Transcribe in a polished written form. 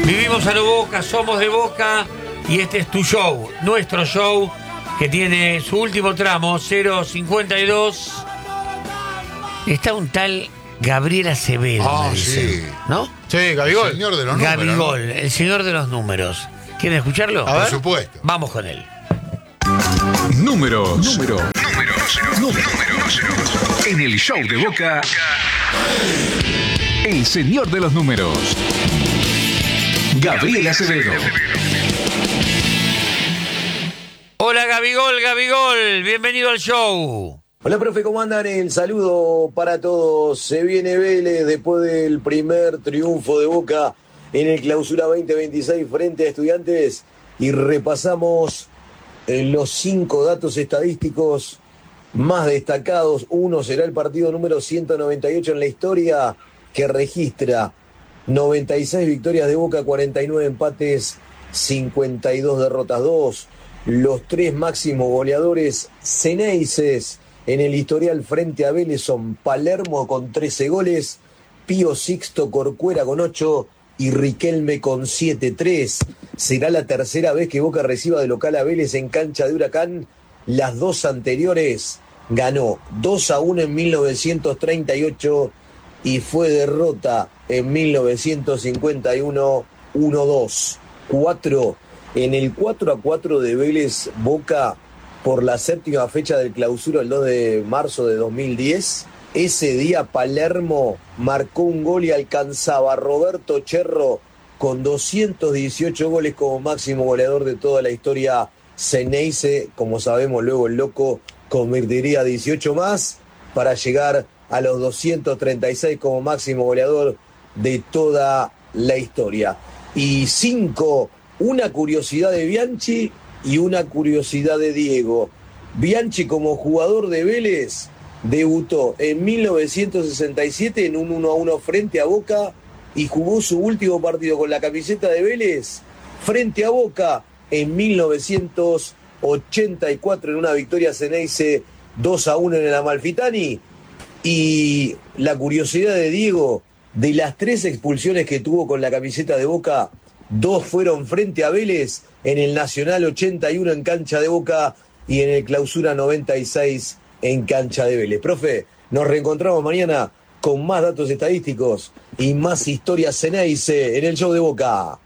Vivimos a lo Boca, somos de Boca y este es tu show, nuestro show, que tiene su último tramo, 052. Está un tal Gabriel Acevedo, me dicen, sí. ¿no? Sí, Gabigol. El señor de los números. Gabigol, ¿no? el señor de los números. ¿Quieren escucharlo? Por supuesto. Vamos con él. Números. En el show de Boca, el señor de los números, Gabriel Acevedo. Hola Gabigol, bienvenido al show. Hola, profe, ¿cómo andan? El saludo para todos. Se viene Vélez después del primer triunfo de Boca en el Clausura 2026 frente a Estudiantes y repasamos los 5 datos estadísticos más destacados. Uno será el partido número 198 en la historia, que registra 96 victorias de Boca, 49 empates, 52 derrotas. 2, los 3 máximos goleadores ceneices en el historial frente a Vélez son Palermo con 13 goles, Pío Sixto Corcuera con 8 y Riquelme con 7-3. Será la tercera vez que Boca reciba de local a Vélez en cancha de Huracán. Las 2 anteriores ganó 2-1 en 1938 y fue derrota en 1951 1-2. 4 en el 4-4 de Vélez Boca por la 7ª fecha del Clausura el 2 de marzo de 2010. Ese día Palermo marcó un gol y alcanzaba a Roberto Cherro con 218 goles como máximo goleador de toda la historia ceneice. Como sabemos, luego el Loco convertiría 18 más para llegar a los 236 como máximo goleador de toda la historia. Y 5, una curiosidad de Bianchi y una curiosidad de Diego. Bianchi, como jugador de Vélez, debutó en 1967 en un 1-1 frente a Boca y jugó su último partido con la camiseta de Vélez frente a Boca en 1984 en una victoria ceneice 2-1 en el Amalfitani. Y la curiosidad de Diego, de las 3 expulsiones que tuvo con la camiseta de Boca, 2 fueron frente a Vélez en el Nacional 81 en cancha de Boca y en el Clausura 96 en cancha de Vélez. Profe, nos reencontramos mañana con más datos estadísticos y más historias ceneice en el show de Boca.